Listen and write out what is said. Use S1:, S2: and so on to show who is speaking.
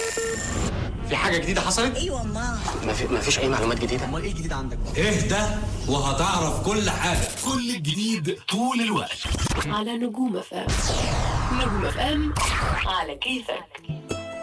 S1: في حاجة جديدة حصلت؟
S2: ايوه ما
S1: مفيش أي معلومات جديدة.
S3: امال ايه الجديد عندك؟
S4: اهدى وهتعرف كل حاجة. كل الجديد طول الوقت
S5: على نجوم FM. نجوم FM على كيفك.